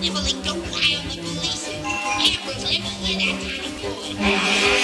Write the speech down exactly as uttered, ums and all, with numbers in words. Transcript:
sniveling, don't lie on the police. Ambrose, let me hear that kind of boy.